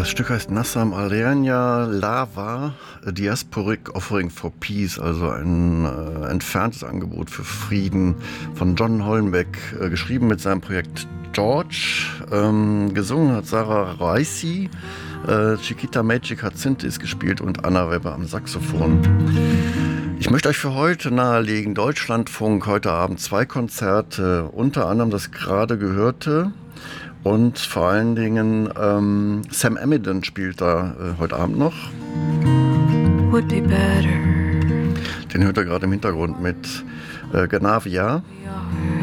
Das Stück heißt Nassam Alernia Lava, a Diasporic Offering for Peace, also ein entferntes Angebot für Frieden von John Hollenbeck, geschrieben mit seinem Projekt George. Gesungen hat Sarah Raisi, Chiquita Magic hat Synthes gespielt und Anna Weber am Saxophon. Ich möchte euch für heute nahelegen, Deutschlandfunk, heute Abend 2 Konzerte, unter anderem das gerade gehörte. Und vor allen Dingen Sam Amidon spielt da heute Abend noch. Would be better. Den hört er gerade im Hintergrund mit Ganavia.